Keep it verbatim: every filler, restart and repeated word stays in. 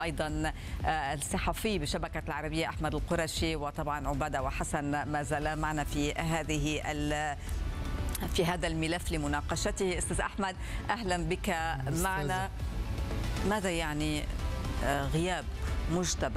أيضا الصحفي بشبكة العربية أحمد القرشي، وطبعا عبادة وحسن ما زال معنا في هذه في هذا الملف لمناقشته. أستاذ أحمد، أهلا بك معنا. ماذا يعني غياب مجتبى